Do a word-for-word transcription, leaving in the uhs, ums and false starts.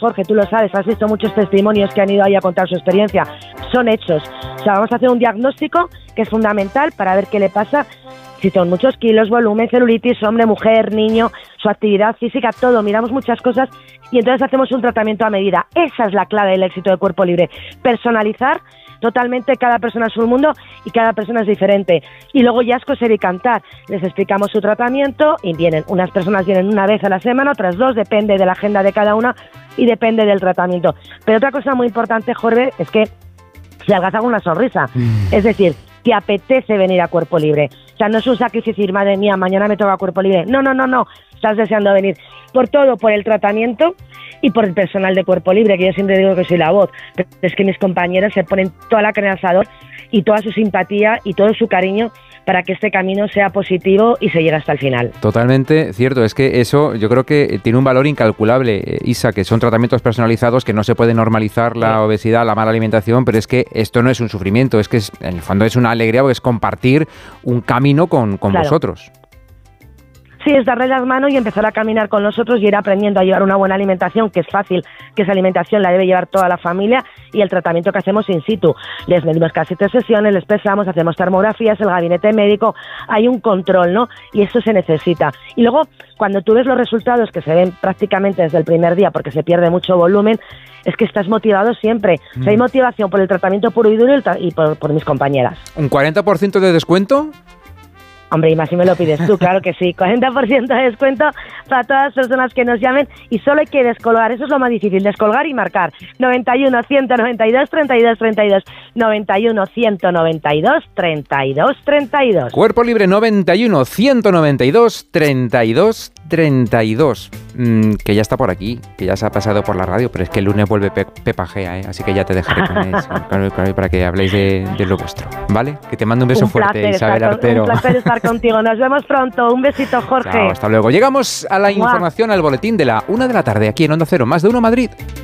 Jorge, tú lo sabes, has visto muchos testimonios que han ido ahí a contar su experiencia, son hechos. O sea, vamos a hacer un diagnóstico que es fundamental para ver qué le pasa, si son muchos kilos, volumen, celulitis, hombre, mujer, niño, su actividad física, todo, miramos muchas cosas y entonces hacemos un tratamiento a medida. Esa es la clave del éxito de Cuerpo Libre, personalizar totalmente, cada persona es un mundo y cada persona es diferente. Y luego ya es coser y cantar, les explicamos su tratamiento y vienen, unas personas vienen una vez a la semana, otras dos, depende de la agenda de cada una y depende del tratamiento. Pero otra cosa muy importante, Jorge, es que se algaza con una sonrisa, mm. es decir, te apetece venir a Cuerpo Libre. O sea, no es un sacrificio, madre mía, mañana me toca Cuerpo Libre. No, no, no, no. Estás deseando venir. Por todo, por el tratamiento y por el personal de Cuerpo Libre, que yo siempre digo que soy la voz. Pero es que mis compañeros se ponen toda la carne al asador y toda su simpatía y todo su cariño para que este camino sea positivo y se llegue hasta el final. Totalmente cierto, es que eso yo creo que tiene un valor incalculable, Isa, que son tratamientos personalizados, que no se puede normalizar la sí. obesidad, la mala alimentación, pero es que esto no es un sufrimiento, es que es, en el fondo es una alegría, porque es compartir un camino con, con claro. vosotros. Sí, es darle las manos y empezar a caminar con nosotros y ir aprendiendo a llevar una buena alimentación, que es fácil, que esa alimentación la debe llevar toda la familia, y el tratamiento que hacemos in situ. Les medimos casi tres sesiones, les pesamos, hacemos termografías, el gabinete médico, hay un control, ¿no? Y eso se necesita. Y luego, cuando tú ves los resultados que se ven prácticamente desde el primer día, porque se pierde mucho volumen, es que estás motivado siempre. Mm. O sea, hay motivación por el tratamiento puro y duro y por, por mis compañeras. ¿Un cuarenta por ciento de descuento? Hombre, y más si me lo pides tú, claro que sí. cuarenta por ciento de descuento para todas las personas que nos llamen y solo hay que descolgar. Eso es lo más difícil, descolgar y marcar. noventa y uno, ciento noventa y dos, treinta y dos, treinta y dos. noventa y uno, ciento noventa y dos, treinta y dos, treinta y dos. Cuerpo Libre noventa y uno, ciento noventa y dos, treinta y dos, treinta y dos. Mm, que ya está por aquí, que ya se ha pasado por la radio, pero es que el lunes vuelve Pe- Pepa Gea, ¿eh? Así que ya te dejaré con él, con él, con él para que habléis de, de lo vuestro, ¿vale? Que te mando un beso un fuerte, Isabel estar, Artero. Un placer estar contigo. Nos vemos pronto. Un besito, Jorge. Chao, hasta luego. Llegamos a la información, al boletín de la una de la tarde aquí en Onda Cero. Más de Uno Madrid.